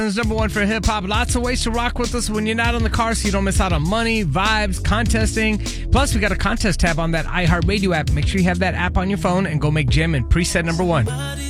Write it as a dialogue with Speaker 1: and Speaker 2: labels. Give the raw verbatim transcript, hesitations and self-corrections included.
Speaker 1: Number one for hip hop. Lots of ways to rock with us when you're not in the car so you don't miss out on money, vibes, contesting. Plus, we got a contest tab on that iHeartRadio app. Make sure you have that app on your phone and go make Jam in preset number one.